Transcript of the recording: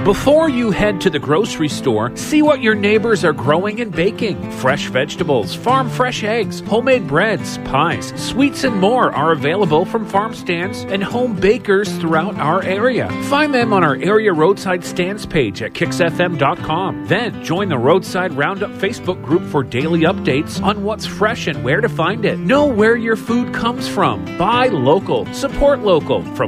Before you head to the grocery store, see what your neighbors are growing and baking. Fresh vegetables, farm fresh eggs, homemade breads, pies, sweets, and more are available from farm stands and home bakers throughout our area. Find them on our area roadside stands page at KixFM.com. Then join the Roadside Roundup Facebook group for daily updates on what's fresh and where to find it. Know where your food comes from. Buy local. Support local. From